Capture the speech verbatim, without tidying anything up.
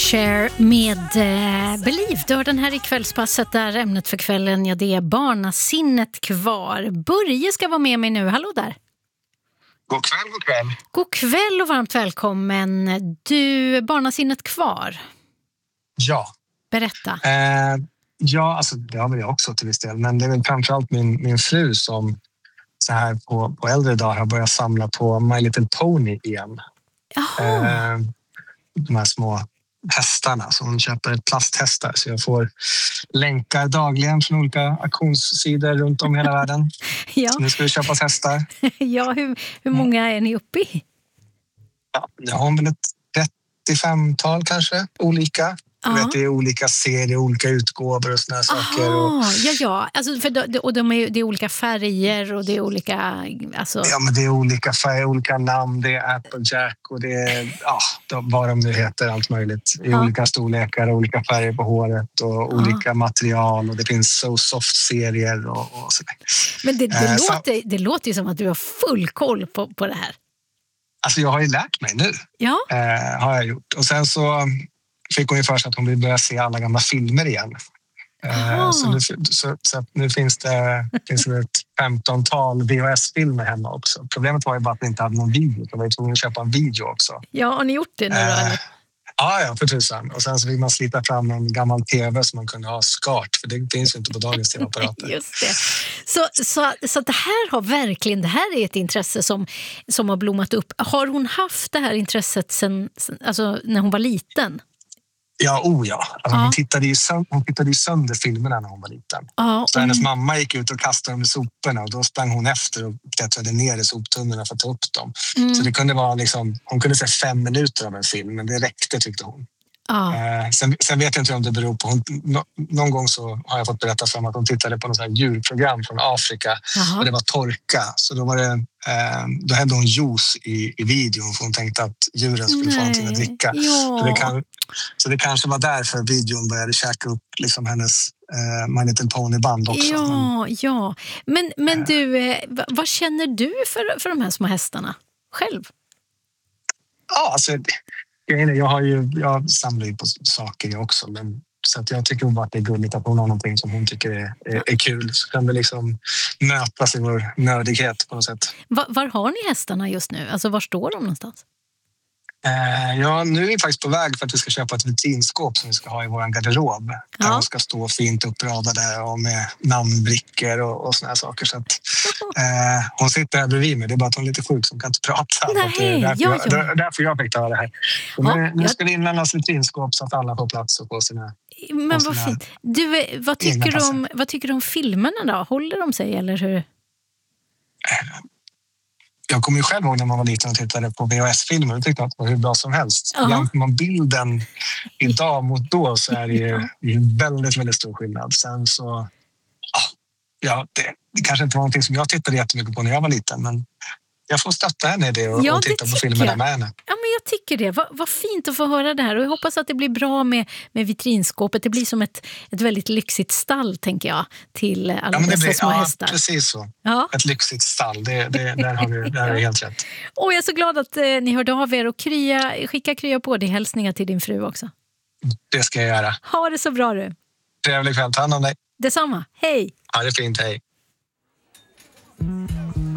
Cher med eh, Believe. Du har den här i kvällspasset där ämnet för kvällen, ja, det är barnasinnet kvar. Börje ska vara med mig nu. Hallå där. God kväll, god kväll. God kväll och varmt välkommen. Du, barnasinnet kvar. Ja. Berätta. Eh, ja, alltså det har väl jag också till viss del. Men det är väl framförallt min, min fru som så här på, på äldre dagar har börjat samla på My Little Pony igen. Jaha. Eh, de här små hästarna. Så hon köper plasthästar. Så jag får länkar dagligen från olika auktionssidor runt om i hela världen. Ja. Så nu ska vi köpa hästar. Ja, hur, hur många är ni uppe i? Ja, jag har väl ett trettiofemtal kanske, olika. Jag vet, det är olika serier, olika utgåvor och såna här saker. Och... ja, ja. Alltså, för de, och de är, det är olika färger och det är olika... Alltså... Ja, men det är olika färger, olika namn. Det är Applejack och det är ja, vad de nu heter, allt möjligt. I ja. olika storlekar och olika färger på håret och ja. olika material. Och det finns So Soft-serier och, och sådär. Men det, det, äh, låter, så... det låter ju som att du har full koll på, på det här. Alltså jag har ju lärt mig nu. Ja. Äh, har jag gjort. Och sen så... fick hon ju för sig att hon vill börja se alla gamla filmer igen. Uh, så, nu, så, så att nu finns det, finns det ett femtontal V H S-filmer hemma också. Problemet var ju bara att vi inte hade någon video. Så vi var tvungna att köpa en video också. Ja, har ni gjort det nu då? Uh, ja, ja, för tusan. Och sen så fick man slita fram en gammal tv som man kunde ha skart. För det finns ju inte på dagens tv-apparater. Just det. Så, så, så det här har verkligen, det här är ett intresse som, som har blommat upp. Har hon haft det här intresset sen, alltså när hon var liten? Ja, oh ja. Alltså, ja. Hon, tittade ju sönder, hon tittade ju sönder filmerna när hon var liten. Ja, så hennes mm. mamma gick ut och kastade dem i soporna och då sprang hon efter och klättrade ner i soptunnorna för att ta upp dem. Mm. Så det kunde vara liksom, hon kunde se fem minuter av en film, men det räckte tyckte hon. Ja. Eh, sen, sen vet jag inte om det beror på... Hon, no, någon gång så har jag fått berätta för mig att hon tittade på något så här djurprogram från Afrika. Aha. Och det var torka. Så då, var det, eh, då hade hon juice i, i videon för hon tänkte att djuren skulle Nej. få någonting att dricka. Ja. Så, det kan, så det kanske var därför videon började käka upp liksom hennes eh, My Little Pony-band också. Ja, men, ja. Men, men eh, du, eh, vad känner du för, för de här små hästarna själv? Ja, alltså... Jag, har ju, jag samlar ju på saker jag också, men så att jag tycker bara att det är gulligt att hon har någonting som hon tycker är, är, är kul. Så kan vi liksom mötas i vår nördighet på något sätt. Var, var har ni hästarna just nu? Alltså var står de någonstans? Eh, ja, nu är vi faktiskt på väg för att vi ska köpa ett vitrinskåp som vi ska ha i vår garderob. Ja. Där de ska stå fint uppradade och med namnbrickor och, och såna här saker. Så att, eh, hon sitter här bredvid mig. Det är bara att hon är lite sjuk som kan inte prata. Nej, det är därför, ja, ja. jag, därför jag fick ta det här. Ja, nu, nu ska det inlämnas vitrinskåp så att alla får plats och på sina... Men vad fint. Du, vad tycker du om, vad tycker du om filmerna då? Håller de sig eller hur? Jag kommer ju själv ihåg när man var liten och tittade på V H S-filmer och tyckte att det var hur bra som helst. Uh-huh. Jämför man bilden idag mot då så är det ju det är väldigt, väldigt stor skillnad. Sen så, ja, det, det kanske inte var någonting som jag tittade jättemycket på när jag var liten, men jag får stötta henne i det och, ja, och titta på filmerna med henne. Ja, men jag tycker det. Vad, vad fint att få höra det här. Och jag hoppas att det blir bra med, med vitrinskåpet. Det blir som ett, ett väldigt lyxigt stall, tänker jag, till alla ja, dessa blir, små ja, hästar. Precis så. Ja. Ett lyxigt stall. Det, det, där har vi, där har vi helt rätt. Och jag är så glad att eh, ni hörde av er och krya, skicka krya på dig hälsningar till din fru också. Det ska jag göra. Ha det så bra du. Trevlig kväll. Ta hand om dig. Detsamma. Hej. Ha det fint. Hej.